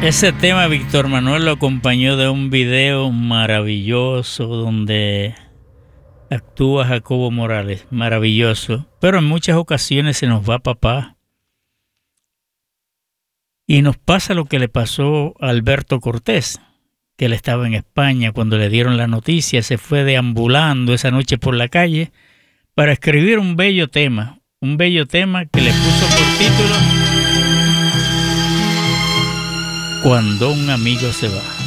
Ese tema Víctor Manuel lo acompañó de un video maravilloso donde actúa Jacobo Morales, maravilloso, pero en muchas ocasiones se nos va papá y nos pasa lo que le pasó a Alberto Cortés, que él estaba en España cuando le dieron la noticia, se fue deambulando esa noche por la calle para escribir un bello tema que le puso por título Cuando un amigo se va.